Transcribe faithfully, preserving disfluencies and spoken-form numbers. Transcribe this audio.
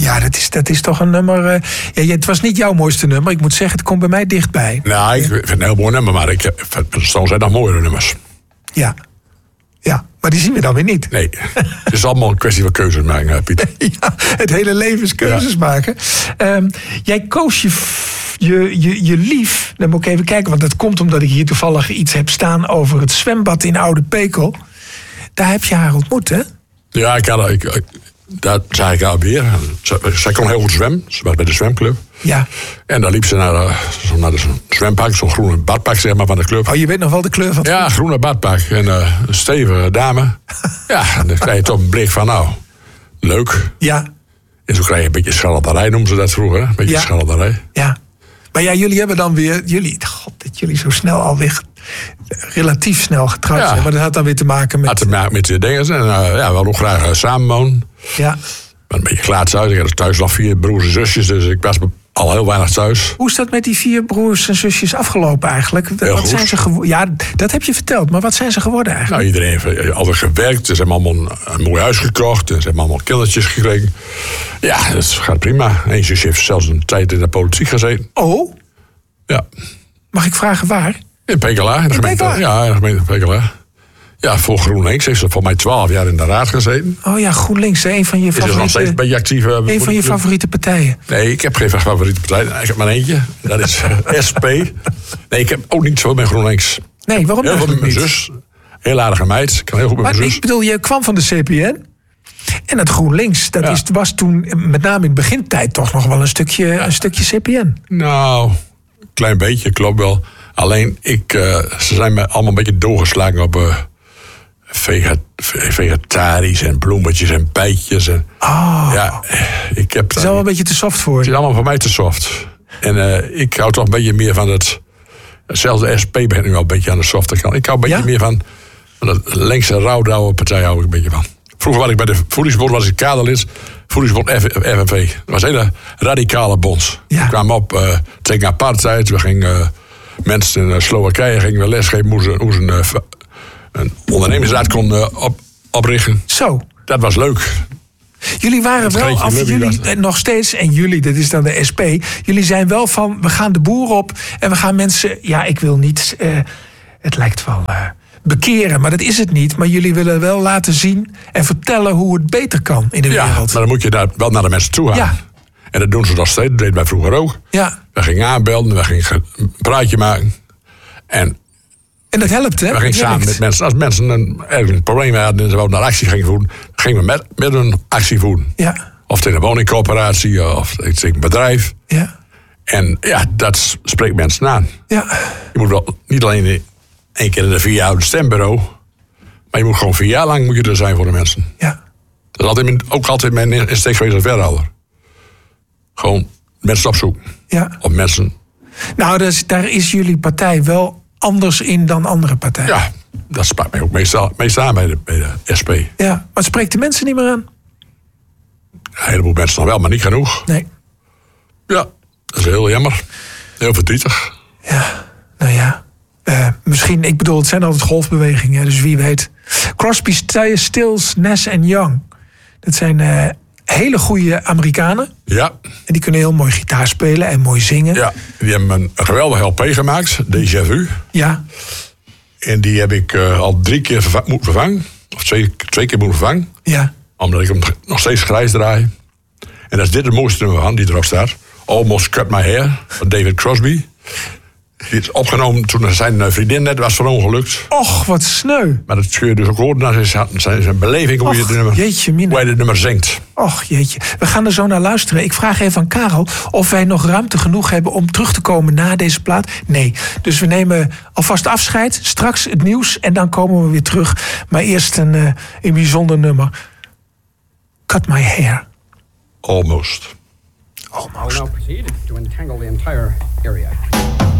Ja, dat is, dat is toch een nummer... Uh, ja, het was niet jouw mooiste nummer. Ik moet zeggen, het komt bij mij dichtbij. Nou, ik vind het een heel mooi nummer, maar ik soms zijn nog mooiere nummers. Ja. Ja, maar die zien we dan weer niet. Nee, het is allemaal een kwestie van keuzes maken, Pieter. Ja, het hele leven is keuzes ja. maken. Um, jij koos je, je, je, je lief, dan moet ik even kijken... want dat komt omdat ik hier toevallig iets heb staan... over het zwembad in Oude Pekel. Daar heb je haar ontmoet, hè? Ja, ik had, ik, ik, daar zag ik haar weer. Zij kon heel goed zwemmen. Ze was bij de zwemclub. Ja. En dan liep ze naar, uh, naar de zwempak, zo'n groene badpak zeg maar, van de club. Oh, je weet nog wel de kleur van het Ja, groene badpak. En uh, een stevige dame. Ja, en dan krijg je toch een blik van, nou, leuk. Ja. En zo krijg je een beetje schelderij, noemen ze dat vroeger. Een beetje ja. schelderij. Ja. Maar ja, jullie hebben dan weer... Jullie, god, dat jullie zo snel alweer... relatief snel getrouwd ja. zijn. Maar dat had dan weer te maken met... Had te maken met de dingen. En uh, ja, we wilden ook graag uh, samen wonen. Ja. Een beetje klaar thuis. Ik had thuis nog vier broers en zusjes. Dus ik was al heel weinig thuis. Hoe is dat met die vier broers en zusjes afgelopen eigenlijk? Heel wat goed. zijn ze geworden? Ja, dat heb je verteld. Maar wat zijn ze geworden eigenlijk? Nou, iedereen heeft altijd gewerkt. Ze hebben allemaal een mooi huis gekocht. Ze hebben allemaal kindertjes gekregen. Ja, dat gaat prima. Eén zusje heeft zelfs een tijd in de politiek gezeten. Oh? Ja. Mag ik vragen waar? In Pekela. In de gemeente, Pekela? Ja, in de gemeente Pekela. Ja, voor GroenLinks heeft ze voor mij twaalf jaar in de raad gezeten. Oh ja, GroenLinks, een van je favoriete... Is er nog steeds een beetje actief? Uh, een van je favoriete partijen? Nee, ik heb geen favoriete partij. Ik heb maar eentje. Dat is uh, S P. Nee, ik heb ook niet zo met GroenLinks. Nee, waarom heel eigenlijk goed met mijn niet? zus. Heel aardige meid. Ik kan heel goed met maar mijn zus. Ik bedoel, je kwam van de C P N. En het GroenLinks, dat ja. is, was toen met name in de begintijd toch nog wel een stukje, ja. een stukje C P N. Nou, een klein beetje, klopt wel. Alleen, ik, uh, ze zijn me allemaal een beetje doorgeslagen op uh, veget, vegetarisch en bloemetjes en bijtjes. En, oh. Ja, ik heb... Het is allemaal een beetje te soft voor je. Het is allemaal voor mij te soft. En uh, ik hou toch een beetje meer van het... Zelfs de S P begint nu al een beetje aan de softe kant. Ik hou een beetje ja? meer van... van de linkse rouwdouwe partij hou ik een beetje van. Vroeger was ik bij de voedingsbond, was ik kaderlid. Voedingsbond F N V. Dat was een hele radicale bond. Ja. We kwamen op uh, tegen apartheid. We gingen uh, mensen in uh, Slowakije gingen we lesgeven hoe ze, hoe ze een, uh, een ondernemingsraad kon uh, op, oprichten. Zo. Dat was leuk. Jullie waren wel, af jullie was... nog steeds, en jullie, dat is dan de S P... jullie zijn wel van, we gaan de boer op... en we gaan mensen, ja, ik wil niet... Uh, het lijkt wel uh, bekeren, maar dat is het niet. Maar jullie willen wel laten zien en vertellen hoe het beter kan in de ja, wereld. Maar dan moet je daar wel naar de mensen toe gaan. Ja. En dat doen ze nog steeds, dat deden wij vroeger ook. Ja. We gingen aanbelden, we gingen een praatje maken. En... En dat helpt, hè? We gingen samen met mensen. Als mensen een, ergens een probleem hadden en ze wouden naar actie gingen voeren, gingen we met, met een actie voeren. Ja. Of in een woningcorporatie of in een bedrijf. Ja. En ja, dat spreekt mensen aan. Ja. Je moet wel niet alleen één keer in de vier jaar op het stembureau, maar je moet gewoon vier jaar lang moet je er zijn voor de mensen. Ja. Dat is altijd mijn, ook altijd mijn insteek geweest als wethouder. Gewoon mensen opzoeken. Ja. Op mensen. Nou, dus, daar is jullie partij wel anders in dan andere partijen. Ja, dat sprak mij ook meestal, meestal aan bij de, bij de S P. Ja, maar het spreekt de mensen niet meer aan? Een heleboel mensen nog wel, maar niet genoeg. Nee. Ja, dat is heel jammer. Heel verdrietig. Ja, nou ja. Uh, misschien, ik bedoel, het zijn altijd golfbewegingen, dus wie weet. Crosby, Stills, Nash en Young. Dat zijn uh, hele goede Amerikanen. Ja. En die kunnen heel mooi gitaar spelen en mooi zingen. Ja, die hebben een, een geweldige L P gemaakt, Déjà Vu. Ja. En die heb ik uh, al drie keer verva- moeten vervangen. Of twee, twee keer moeten vervangen. Ja. Omdat ik hem nog steeds grijs draai. En dat is dit het mooiste nummer van, die erop staat. Almost Cut My Hair, van David Crosby. Die is opgenomen toen zijn vriendin net was verongelukt. Och, wat sneu. Maar dat kun je dus ook horen naar zijn, zijn, zijn beleving hoe, Och, je het nummer, jeetje, hoe hij het nummer zingt. Och, jeetje. We gaan er zo naar luisteren. Ik vraag even aan Karel of wij nog ruimte genoeg hebben om terug te komen na deze plaat. Nee. Dus we nemen alvast afscheid. Straks het nieuws en dan komen we weer terug. Maar eerst een, uh, een bijzonder nummer. Cut My Hair. Almost. Almost. I will now proceed to entangle the entire area.